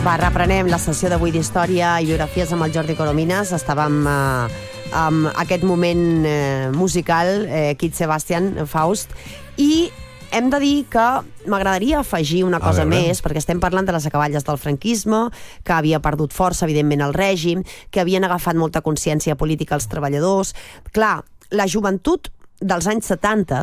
Va, reprenem la sessió d'avui d'Història i Biografies amb el Jordi Coromines. Estàvem amb aquest moment musical, Kid Sebastian, Faust, i hem de dir que m'agradaria afegir una cosa més, perquè estem parlant de les acaballes del franquisme, que havia perdut força, evidentment, el règim, que havien agafat molta consciència política els treballadors. Clar, la joventut dels anys 70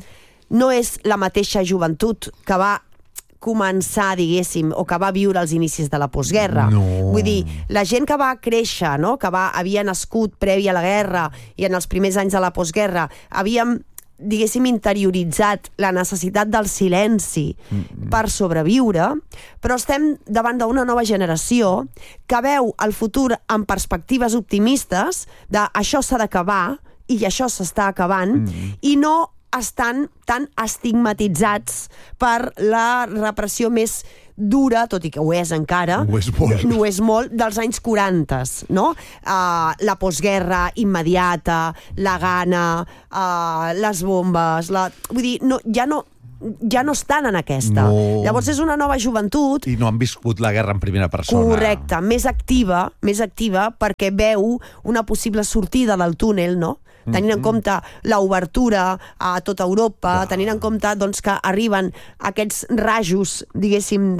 no és la mateixa joventut que va començar, diguéssim, o que va viure als inicis de la postguerra. No. Vull dir, la gent que va créixer, no? Que havia nascut prèvia a la guerra i en els primers anys de la postguerra, havíem, diguéssim, interioritzat la necessitat del silenci per sobreviure, però estem davant d'una nova generació que veu el futur amb perspectives optimistes de això s'ha d'acabar i això s'està acabant i no estan tan estigmatitzats per la repressió més dura, tot i que ho és encara, ho és molt, dels anys 40, no? La postguerra immediata, la gana, les bombes, vull dir, ja no estan en aquesta. No. Llavors és una nova joventut... I no han viscut la guerra en primera persona. Correcte, més activa perquè veu una possible sortida del túnel, no? Tenint en compte l'obertura a tota Europa, tenint en compte doncs, que arriben aquests rajos, diguéssim,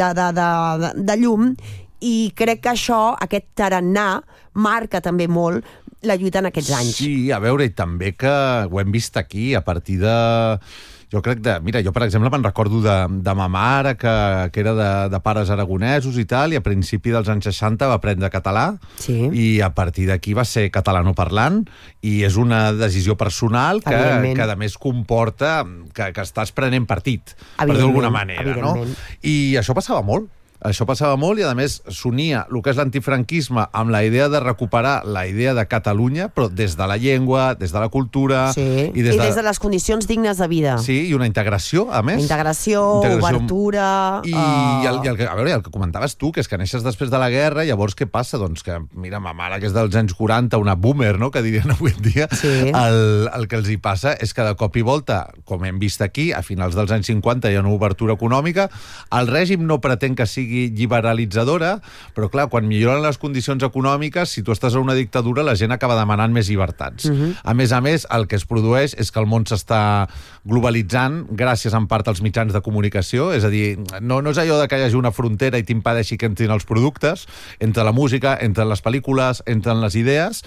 de llum, i crec que això, aquest tarannà, marca també molt la lluita en aquests anys. Sí, a veure, i també que ho hem vist aquí, a partir de... Jo crec mira, jo per exemple me'n recordo de ma mare, que era de pares aragonesos i tal, i a principi dels anys 60 va aprendre català, i a partir d'aquí va ser catalanoparlant, i és una decisió personal que a més comporta que estàs prenent partit, per dir d'alguna manera, no? I això passava molt. Això passava molt i, a més, s'unia el que és l'antifranquisme amb la idea de recuperar la idea de Catalunya, però des de la llengua, des de la cultura... Sí, i des de les condicions dignes de vida. Sí, i una integració, a més. Integració, obertura... I el que comentaves tu, que és que neixes després de la guerra, llavors què passa? Doncs que, mira, ma mare, que és dels anys 40, una boomer, no?, que dirien avui en dia, el que els hi passa és que de cop i volta, com hem vist aquí, a finals dels anys 50 hi ha una obertura econòmica, el règim no pretén que sigui lliberalitzadora, però clar, quan milloren les condicions econòmiques, si tu estàs en una dictadura, la gent acaba demanant més llibertats. A més, el que es produeix és que el món s'està globalitzant gràcies en part als mitjans de comunicació, és a dir, no és allò de que hi hagi una frontera i t'impedeixi que entrin els productes, entre la música, entre les pel·lícules, entre les idees,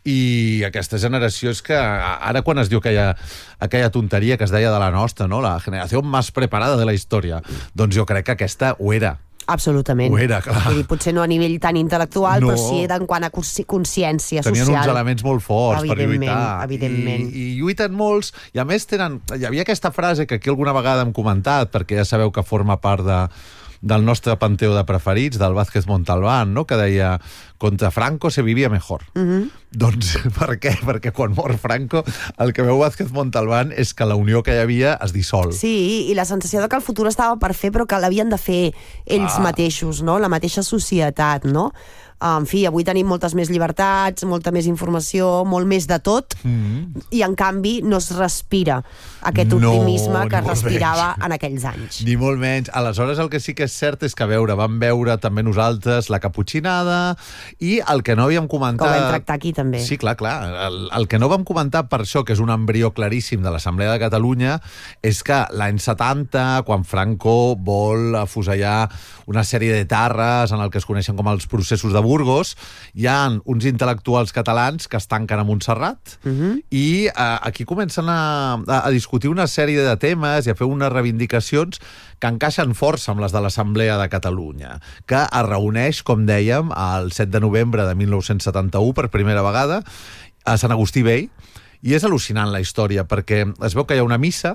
i aquesta generació és que ara quan es diu aquella tonteria que es deia de la nostra, no? La generació més preparada de la història, doncs jo crec que aquesta ho era. Absolutament. Ho era, clar. Vull dir, potser no a nivell tan intel·lectual, però sí en quant a consciència social. Tenien uns elements molt forts per lluitar. Evidentment. I lluiten molts, i a més hi havia aquesta frase que aquí alguna vegada hem comentat, perquè ja sabeu que forma part del nostre panteó de preferits, del Vázquez Montalbán, no?, que deia contra Franco se vivia mejor. Doncs per què? Perquè quan mor Franco, el que veu Vázquez Montalbán és que la unió que hi havia es dissol. Sí, i la sensació de que el futur estava per fer, però que l'havien de fer ells mateixos, no?, la mateixa societat, no? En fi, avui tenim moltes més llibertats, molta més informació, molt més de tot, i en canvi no es respira aquest optimisme que es respirava en aquells anys. Ni molt menys. Aleshores, el que sí que és cert és que vam veure també nosaltres la caputxinada, i el que no havíem comentat... Que ho vam tractar aquí també. Sí, clar. El que no vam comentar per això, que és un embrió claríssim de l'Assemblea de Catalunya, és que l'any 70, quan Franco vol afusellar una sèrie de tarres en el que es coneixen com els processos de Burgos, hi ha uns intel·lectuals catalans que es tanquen a Montserrat i aquí comencen a discutir una sèrie de temes i a fer unes reivindicacions que encaixen força amb les de l'Assemblea de Catalunya, que es reuneix, com dèiem, el 7 de novembre de 1971 per primera vegada a Sant Agustí Vell, i és al·lucinant la història, perquè es veu que hi ha una missa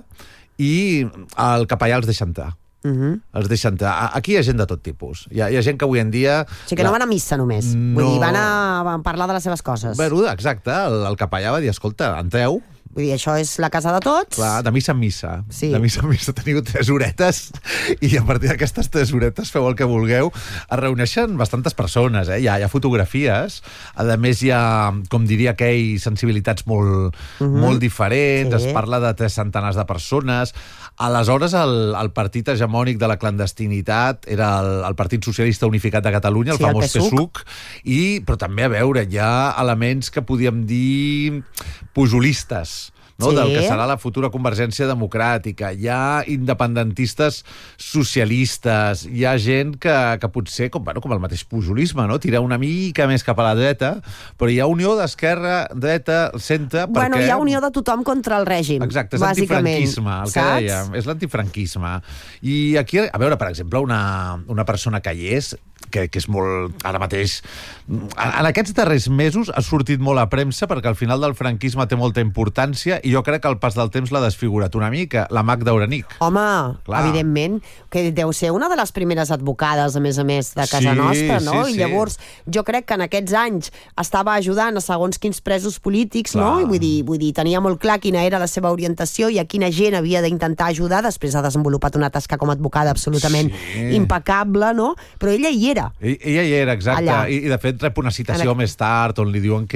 i el capellà els deixa entrar. Els deixa entrar. Aquí hi ha gent de tot tipus. Hi ha gent que avui en dia... O sigui que no van a missa només. Vull dir, van a parlar de les seves coses. Bé, exacte. El capellà va dir, escolta, entreu, Vull dir, això és la casa de tots. Clar, de missa en missa. Sí. De missa en missa teniu 3 horetes i a partir d'aquestes 3 horetes feu el que vulgueu. Es reuneixen bastantes persones, hi ha fotografies. A més, hi ha, com diria aquell, sensibilitats molt diferents. Es parla de 3 centenars de persones. Aleshores, el partit hegemònic de la clandestinitat era el Partit Socialista Unificat de Catalunya, el famós PSUC, però també, a veure, hi ha elements que podíem dir pujolistes, no? Del que serà la futura Convergència Democràtica. Hi ha independentistes socialistes, hi ha gent que potser, com el mateix pujolisme, no? Tira una mica més cap a la dreta, però hi ha unió d'esquerra, dreta, centre... Bueno, hi ha unió de tothom contra el règim, exacte, és l'antifranquisme, el que dèiem, és l'antifranquisme. I aquí, a veure, per exemple, una persona que hi és, que és molt... Ara mateix... En aquests darrers mesos ha sortit molt a premsa perquè al final del franquisme té molta importància i jo crec que el pas del temps l'ha desfigurat una mica, la Magda Orenic. Home, evidentment, que deu ser una de les primeres advocades, a més, de casa nostra, no? I llavors, jo crec que en aquests anys estava ajudant a segons quins presos polítics, no? I vull dir, tenia molt clar quina era la seva orientació i a quina gent havia d'intentar ajudar. Després ha desenvolupat una tasca com a advocada absolutament impecable, no? Però ella hi era. Ella hi era, exacte. I de fet rep una citació més tard on li diuen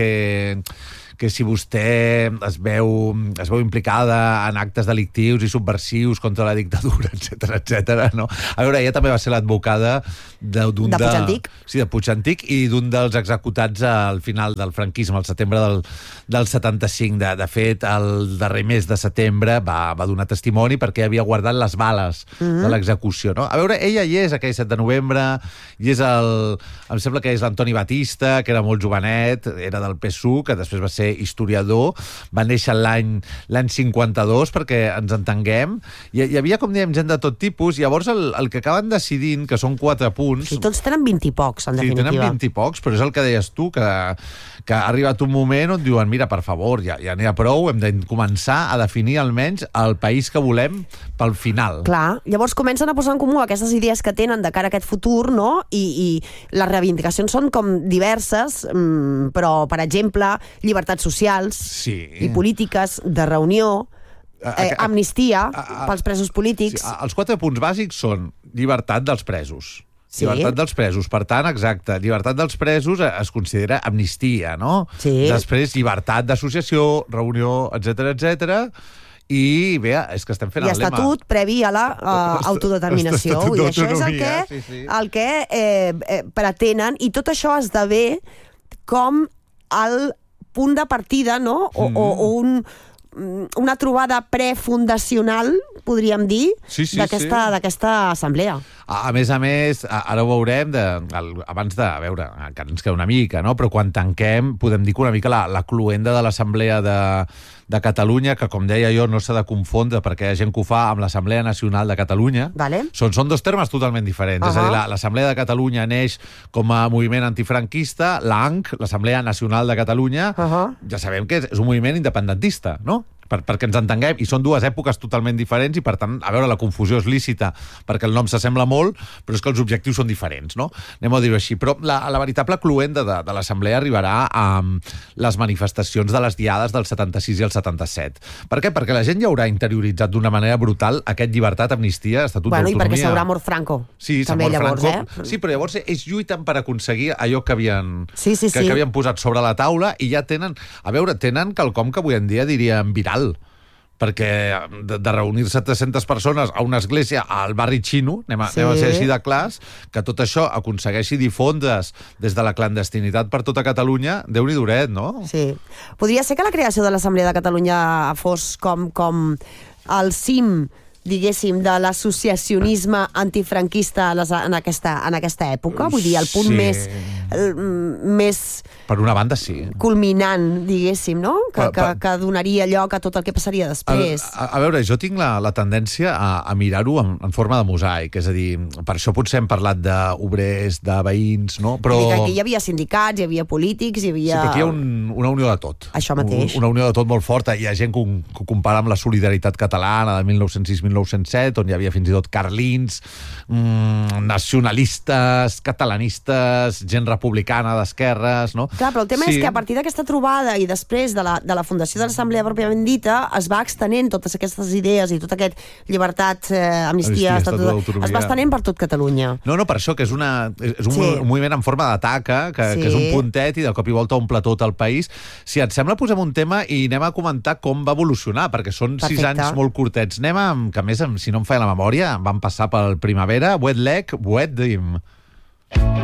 que si vostè es veu implicada en actes delictius i subversius contra la dictadura, etc. No? A veure, ella també va ser l'advocada de Puigantic. Sí, de Puigantic i d'un dels executats al final del franquisme, al setembre del 75. De fet, el darrer mes de setembre va donar testimoni perquè havia guardat les bales de l'execució. No? A veure, ella hi és aquell 7 de novembre, i és em sembla que és l'Antoni Batista, que era molt jovenet, era del PSUC, que després va ser historiador, va néixer l'any 52, perquè ens entenguem. Hi havia, com dèiem, gent de tot tipus, i llavors el que acaben decidint, que són 4 punts... Sí, tots tenen 20 i pocs, en definitiva. Sí, tenen 20 i pocs, però és el que deies tu, que ha arribat un moment on diuen, mira, per favor, ja n'hi ha prou, hem de començar a definir almenys el país que volem pel final. Clar, llavors comencen a posar en comú aquestes idees que tenen de cara a aquest futur, no? I les reivindicacions són com diverses, però, per exemple, llibertats socials i polítiques de reunió, amnistia pels presos polítics. Sí, els 4 punts bàsics són llibertat dels presos. Sí. Llibertat dels presos, per tant, exacte, llibertat dels presos es considera amnistia, no? Sí. Després, llibertat d'associació, reunió, etc. I bé, és que estem fent el lema. I estatut previ a la autodeterminació. I això és el que pretenen, i tot això esdevé com el punt de partida, no? O una trobada prefundacional, podríem dir, d'aquesta assemblea. A més, ara ho veurem, abans de veure, que ens queda una mica, no? Però quan tanquem, podem dir que una mica la cluenda de l'Assemblea de Catalunya, que, com deia jo, no s'ha de confondre, perquè hi ha gent que ho fa amb l'Assemblea Nacional de Catalunya. Vale. Són 2 termes totalment diferents. És a dir, l'Assemblea de Catalunya neix com a moviment antifranquista, l'ANC, l'Assemblea Nacional de Catalunya, ja sabem que és un moviment independentista, no? Perquè ens entenguem, i són 2 èpoques totalment diferents, i per tant, a veure, la confusió és lícita, perquè el nom s'assembla molt, però és que els objectius són diferents, no? Anem a dir-ho així. Però la veritable cluenda de l'Assemblea arribarà amb les manifestacions de les diades del 76 i el 77. Per què? Perquè la gent ja haurà interioritzat d'una manera brutal aquest llibertat, amnistia, estatut d'autonomia. I perquè s'haurà mort Franco. Sí, s'ha mort Franco. Sí, però llavors ells lluiten per aconseguir allò que havien posat sobre la taula, i ja tenen quelcom que avui en dia diríem viral, perquè de reunir-se 300 persones a una església al barri xino, anem a ser així de clars, que tot això aconsegueixi difondre's des de la clandestinitat per tota Catalunya, Déu-n'hi-do, no? Sí. Podria ser que la creació de l'Assemblea de Catalunya fos com el cim, diguéssim, de l'associacionisme antifranquista en aquesta època? Vull dir, el punt més per una banda, sí. Culminant, diguéssim, no? Que donaria lloc a tot el que passaria després. A veure, jo tinc la tendència a mirar-ho en forma de mosaic, és a dir, per això potser hem parlat d'obrers, de veïns, no? Però aquí hi havia sindicats, hi havia polítics, hi havia... Sí, però aquí hi ha una unió de tot. Això mateix. Una unió de tot molt forta. Hi ha gent que ho compara amb la solidaritat catalana de 1906-1907, on hi havia fins i tot carlins, nacionalistes, catalanistes, gent republicana, republicana, d'esquerres, no? Clar, però el tema és que a partir d'aquesta trobada i després de la fundació de l'Assemblea pròpiament dita, es va extenent totes aquestes idees i tot aquest llibertat, amnistia, estatut d'autonomia, es va extenent per tot Catalunya. No, per això, que és un moviment en forma d'ataca, que és un puntet i de cop i volta omple tot el país. Si et sembla, posem un tema i anem a comentar com va evolucionar, perquè són 6 anys molt curtets. Anem que a més, si no em falla la memòria, van passar pel Primavera, Wet Leg, Wet Dream.